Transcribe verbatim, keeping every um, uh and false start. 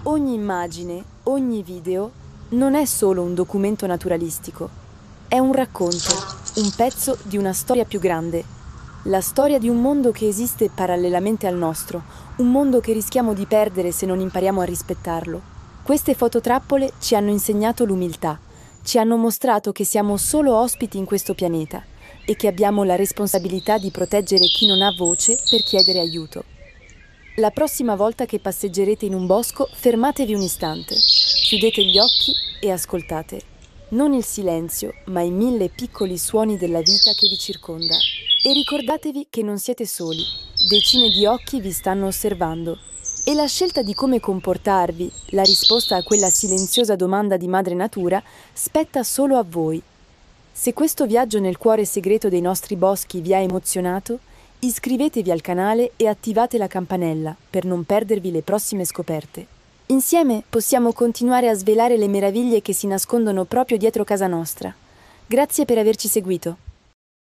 Ogni immagine, ogni video non è solo un documento naturalistico, è un racconto, un pezzo di una storia più grande, la storia di un mondo che esiste parallelamente al nostro, un mondo che rischiamo di perdere se non impariamo a rispettarlo. Queste fototrappole ci hanno insegnato l'umiltà, ci hanno mostrato che siamo solo ospiti in questo pianeta e che abbiamo la responsabilità di proteggere chi non ha voce per chiedere aiuto. La prossima volta che passeggerete in un bosco, fermatevi un istante, chiudete gli occhi e ascoltate. Non il silenzio, ma i mille piccoli suoni della vita che vi circonda. E ricordatevi che non siete soli, decine di occhi vi stanno osservando. E la scelta di come comportarvi, la risposta a quella silenziosa domanda di Madre Natura, spetta solo a voi. Se questo viaggio nel cuore segreto dei nostri boschi vi ha emozionato, iscrivetevi al canale e attivate la campanella per non perdervi le prossime scoperte. Insieme possiamo continuare a svelare le meraviglie che si nascondono proprio dietro casa nostra. Grazie per averci seguito.